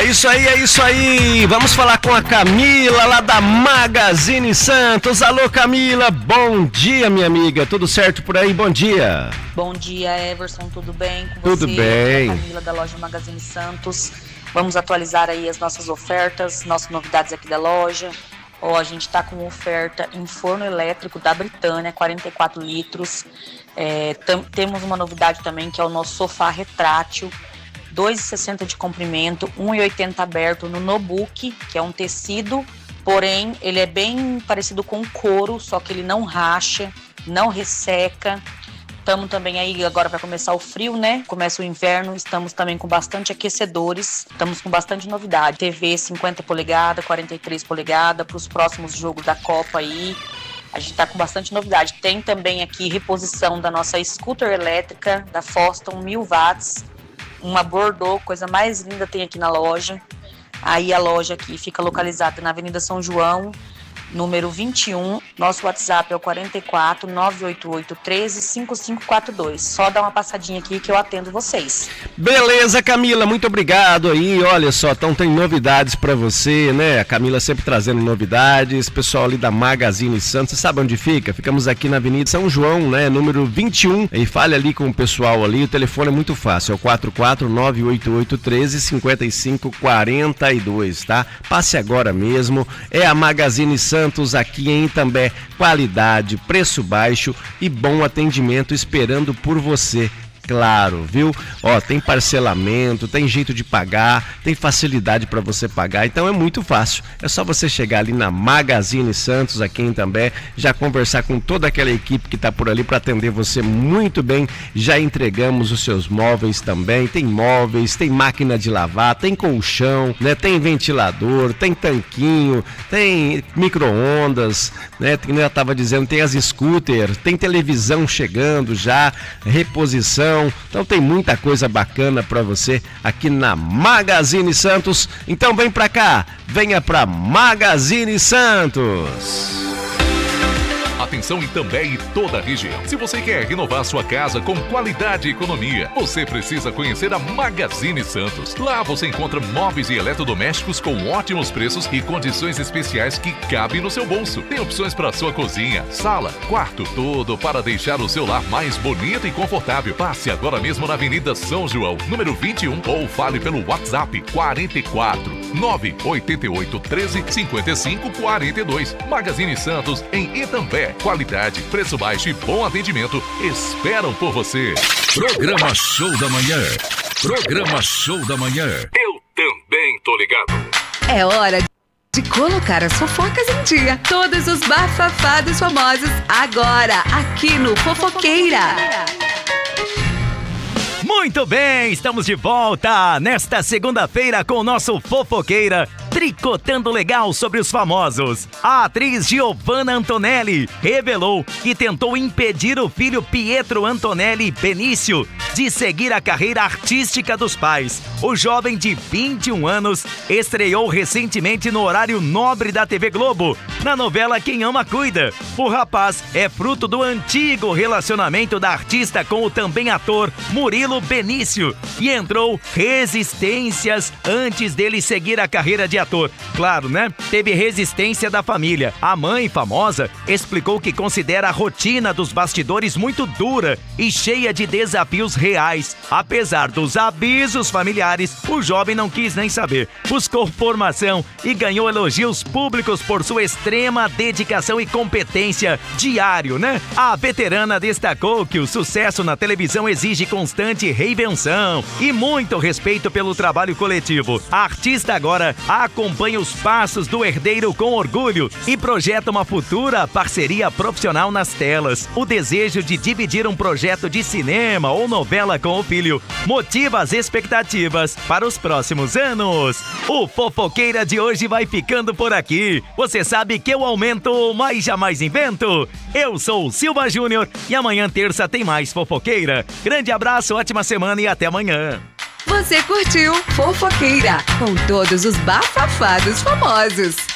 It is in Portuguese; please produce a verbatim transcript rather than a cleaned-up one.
isso aí, é isso aí. Vamos falar com a Camila, lá da Magazine Santos. Alô, Camila, bom dia, minha amiga. Tudo certo por aí? Bom dia. Bom dia, Everson, tudo bem com tudo você? Tudo bem. A Camila da loja Magazine Santos. Vamos atualizar aí as nossas ofertas, nossas novidades aqui da loja. Ó, a gente tá com oferta em forno elétrico da Britânia, quarenta e quatro litros. É, tam, temos uma novidade também, que é o nosso sofá retrátil, dois e sessenta de comprimento, um e oitenta aberto no notebook, que é um tecido, porém ele é bem parecido com couro, só que ele não racha, não resseca. Estamos também aí, agora vai começar o frio, né? Começa o inverno, estamos também com bastante aquecedores, estamos com bastante novidade. T V cinquenta polegadas, quarenta e três polegadas, para os próximos jogos da Copa aí. A gente está com bastante novidade. Tem também aqui reposição da nossa scooter elétrica, da Foston, mil watts. Uma Bordeaux, coisa mais linda tem aqui na loja. Aí a loja aqui fica localizada na Avenida São João, número vinte e um. Nosso WhatsApp é o quarenta e quatro, nove oito oito, treze, cinquenta e cinco quarenta e dois. Só dá uma passadinha aqui que eu atendo vocês. Beleza, Camila, muito obrigado aí. Olha só, então tem novidades pra você, né? A Camila sempre trazendo novidades. Pessoal ali da Magazine Santos, você sabe onde fica? Ficamos aqui na Avenida São João, né? Número vinte e um. E fale ali com o pessoal ali. O telefone é muito fácil, é o quarenta e quatro, nove oito oito, treze, cinquenta e cinco quarenta e dois, tá? Passe agora mesmo. É a Magazine Santos. Santos aqui em Itambé, qualidade, preço baixo e bom atendimento esperando por você. Claro, viu? Ó, tem parcelamento, tem jeito de pagar, tem facilidade para você pagar, então é muito fácil. É só você chegar ali na Magazine Santos, aqui em Itambé, já conversar com toda aquela equipe que tá por ali para atender você muito bem. Já entregamos os seus móveis também, tem móveis, tem máquina de lavar, tem colchão, né? Tem ventilador, tem tanquinho, tem micro-ondas, né? Como eu tava dizendo, tem as scooter, tem televisão chegando já, reposição. Então tem muita coisa bacana para você aqui na Magazine Santos. Então vem pra cá, venha pra Magazine Santos. Atenção Itambé e toda a região. Se você quer renovar sua casa com qualidade e economia, você precisa conhecer a Magazine Santos. Lá você encontra móveis e eletrodomésticos com ótimos preços e condições especiais que cabem no seu bolso. Tem opções para sua cozinha, sala, quarto, tudo para deixar o seu lar mais bonito e confortável. Passe agora mesmo na Avenida São João, número vinte e um, ou fale pelo WhatsApp quarenta e quatro, nove oito oito, treze, cinquenta e cinco quarenta e dois. Magazine Santos em Itambé. Qualidade, preço baixo e bom atendimento esperam por você. Programa Show da Manhã. Programa Show da Manhã. Eu também tô ligado. É hora de colocar as fofocas em dia. Todos os bafafados famosos agora aqui no Fofoqueira. Muito bem, estamos de volta nesta segunda-feira com o nosso Fofoqueira, tricotando legal sobre os famosos. A atriz Giovanna Antonelli revelou que tentou impedir o filho Pietro Antonelli Benício de seguir a carreira artística dos pais. O jovem de vinte e um anos estreou recentemente no horário nobre da T V Globo, na novela Quem Ama Cuida. O rapaz é fruto do antigo relacionamento da artista com o também ator Murilo Benício e entrou resistências antes dele seguir a carreira de ator. Claro, né? Teve resistência da família. A mãe famosa explicou que considera a rotina dos bastidores muito dura e cheia de desafios reais. Apesar dos avisos familiares, o jovem não quis nem saber. Buscou formação e ganhou elogios públicos por sua extrema dedicação e competência diário, né? A veterana destacou que o sucesso na televisão exige constante reinvenção e muito respeito pelo trabalho coletivo. A artista agora acompanha os passos do herdeiro com orgulho e projeta uma futura parceria profissional nas telas. O desejo de dividir um projeto de cinema ou novela com o filho motiva as expectativas para os próximos anos. O Fofoqueira de hoje vai ficando por aqui. Você sabe que eu aumento, mas jamais invento. Eu sou o Silva Júnior e amanhã terça tem mais Fofoqueira. Grande abraço, ótima semana e até amanhã. Você curtiu Fofoqueira com todos os bafafados famosos.